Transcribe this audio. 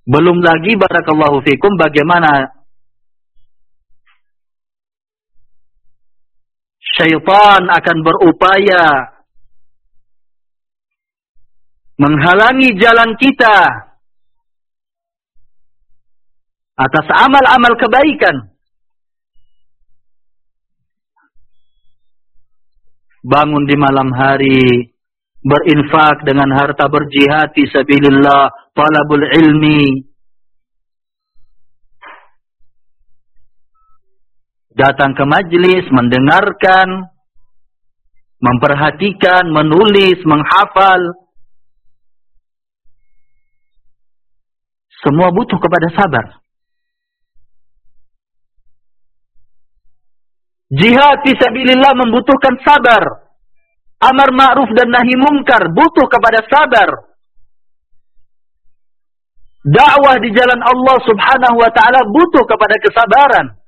Belum lagi barakallahu fikum bagaimana syaitan akan berupaya menghalangi jalan kita atas amal-amal kebaikan. Bangun di malam hari, berinfak dengan harta, berjihad fi sabilillah, talabul ilmi, datang ke majlis, mendengarkan, memperhatikan, menulis, menghafal. Semua butuh kepada sabar. Jihad fi sabilillah membutuhkan sabar. Amar ma'ruf dan nahi mungkar butuh kepada sabar. Dakwah di jalan Allah subhanahu wa ta'ala butuh kepada kesabaran.